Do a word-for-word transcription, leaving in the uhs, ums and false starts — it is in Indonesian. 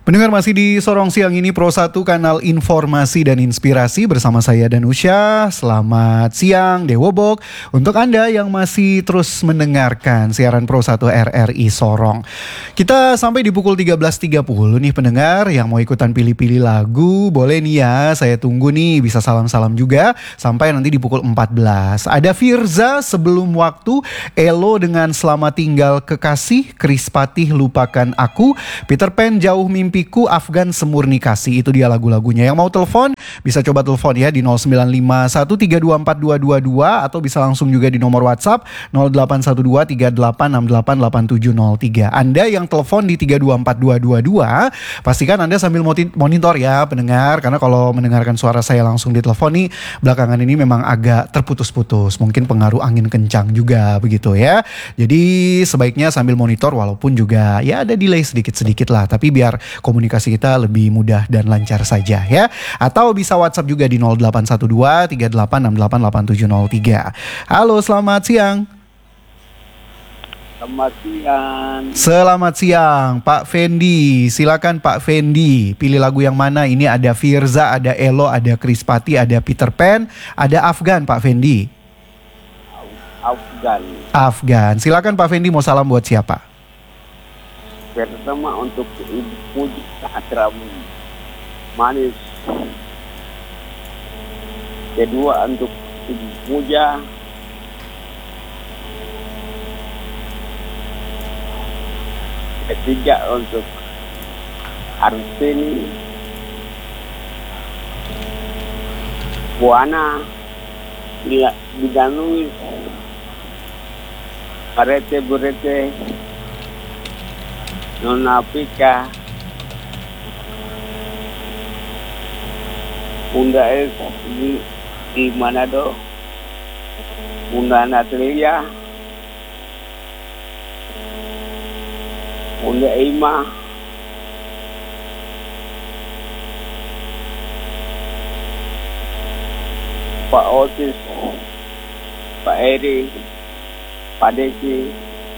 Pendengar masih di Sorong Siang ini Pro satu kanal informasi dan inspirasi bersama saya Danusya. Selamat siang Dewobok untuk Anda yang masih terus mendengarkan siaran Pro satu R R I Sorong. Kita sampai di pukul tiga belas tiga puluh nih pendengar yang mau ikutan pilih-pilih lagu. Boleh nih ya, saya tunggu nih, bisa salam-salam juga sampai nanti di pukul empat belas. Ada Firza Sebelum Waktu, Elo dengan Selamat Tinggal Kekasih, Kris Patih Lupakan Aku, Peter Pan Jauh Mimpiku, Afgan Semurni Kasih. Itu dia lagu-lagunya. Yang mau telepon bisa coba telepon ya di nol sembilan lima satu tiga dua empat dua dua dua atau bisa langsung juga di nomor WhatsApp nol delapan satu dua tiga delapan enam delapan delapan tujuh nol tiga. Anda yang telepon di tiga dua empat dua dua dua, pastikan Anda sambil monitor ya pendengar, karena kalau mendengarkan suara saya langsung di telepon nih belakangan ini memang agak terputus-putus. Mungkin pengaruh angin kencang juga begitu ya. Jadi sebaiknya sambil monitor walaupun juga ya ada delay sedikit-sedikit lah, tapi biar komunikasi kita lebih mudah dan lancar saja ya. Atau bisa WhatsApp juga di nol delapan satu dua tiga delapan enam delapan delapan tujuh nol tiga. Halo, selamat siang. Selamat siang. Selamat siang, Pak Fendi. Silakan Pak Fendi, pilih lagu yang mana? Ini ada Firza, ada Elo, ada Kris Patih, ada Peter Pan, ada Afgan, Pak Fendi. Afgan. Afgan. Silakan Pak Fendi, mau salam buat siapa? Pertama untuk Ibu Puji Asram Manis. Kedua untuk Ibu Puja. Ketiga untuk Arseni Buana Bidanui Arete Burete Nona Pika Bunda Es di, di Manado, Bunda Natalia, Bunda Ima, Pak Otis, Pak Eri, Pak Deki,